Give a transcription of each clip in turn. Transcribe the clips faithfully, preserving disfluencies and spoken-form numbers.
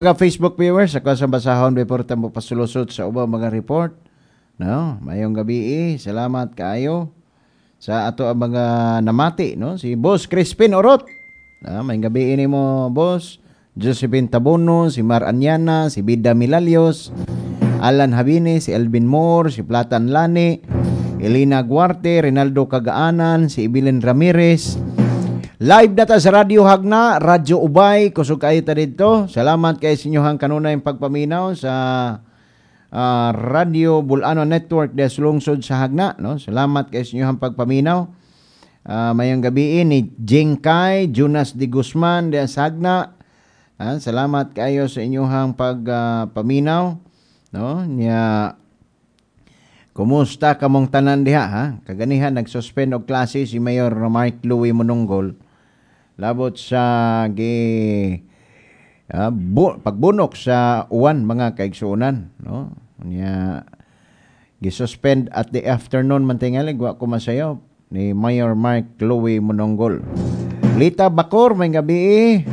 Mga Facebook viewers, ako sa basahon before mo pasulusot sa ubang mga report. No, mayong gabi, eh. Salamat kaayo sa ato ang mga namati, no? Si Boss Crispin Orot. Ah, mayong gabi ini mo, Boss. Josephine Tabono, si Mar Anyana, si Bida Milalios, Alan Habine, si Elvin Moore, si Platan Lani, Elena Guarte, Rinaldo Kagaanan, si Evelyn Ramirez. Live data sa Radio Hagna, Radyo Ubay, kusog kayo ta dito. Salamat kay sinyohang kanunay pagpaminaw sa uh, Radio Bulano Network des lungsod sa Hagna, no? Salamat kay sinyohang pagpaminaw. Uh, mayong gabi ni Jengkay, Jonas de Guzman des Hagna. Uh, salamat kayo sa inyohang pagpaminaw, uh, no? Nya kumusta kamong tanan diha, ha? Kaganihan nagsuspend og klase si Mayor Mark Louie Mononggol. Labot sa gi uh, bu, pagbunok sa uwan mga kaigsuonan, no? Nya gi-suspend at the afternoon man tingali wa ko masayo ni Mayor Mark Louie Mononggol. Lita Bacor may gabi.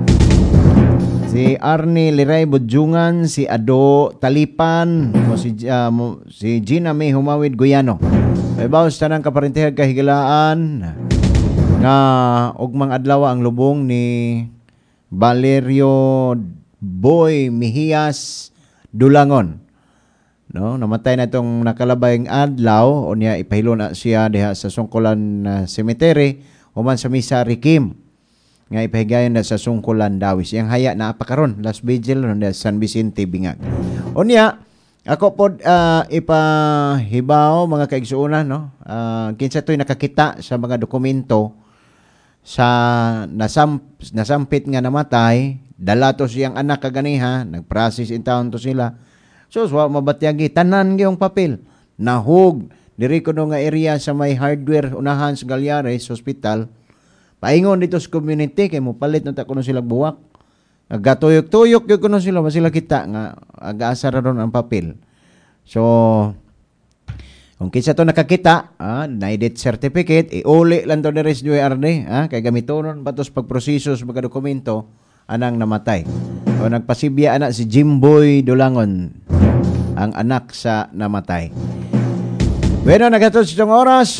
Si Arnie Liray Budjungan, si Ado Talipan, mo si uh, mo, si Gina May Humawid Guyano. May bawas tanang kaparintihag kahigalaan nga ugmang adlaw ang lubong ni Valerio Boy Mejias Dulangon. No, namatay na itong nakalabayng adlaw, unya ipahilo na siya diha sa Sungkulan uh, Cemetery human sa Misa Rikim. Nga ipahigayon na sa Sungkulan Dawis. Yang haya na apakaron last vigil no San Vicente Bingag. Unya ako pod uh, ipahibaw mga kaigsuonan, no. Uh, kinsa to'y nakakita sa mga dokumento sa nasam, nasampit nga namatay, dala to siyang anak kaganiha, nagprocess in town to sila. So, so mabatyagi tanan gyung papel. Nahug diri kuno nga area sa may hardware unahan sa Galyares Hospital. Paingon dito sa community kay mo palit na ta kuno sila buwak. Nagatuyok-tuyok gyud kuno sila, masila kita nga aga-asa ra ron ang papel. So kung kinsa to nakakita, ah, na death certificate, iuli lang to deres duwe arne, ah, kay gamitonon patos pagproseso sa mga dokumento anang namatay. So nagpasibya anak si Jimboy Dulangon, ang anak sa namatay. Bueno, nagatod sa oras.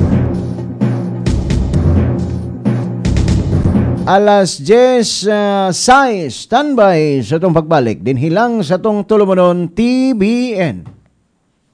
Alas diyes, uh, sais, standby sa itong pagbalik. Dinhilang sa itong Tulumanon T V N.